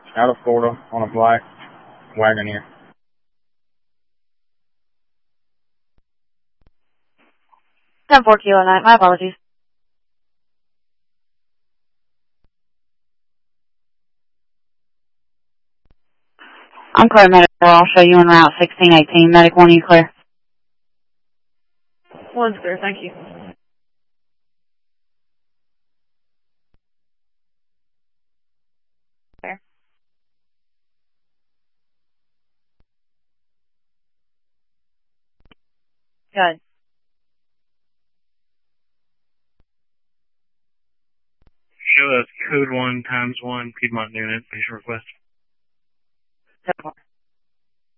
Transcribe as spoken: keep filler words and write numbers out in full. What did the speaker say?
out of Florida on a black Wagoneer. ten four Kilo nine, my apologies. I'm clear, Medic four. I'll show you en route sixteen eighteen. Medic one, you clear? One's clear, thank you. Clear. Good. Show us code one times one, Piedmont unit, patient request. ten four.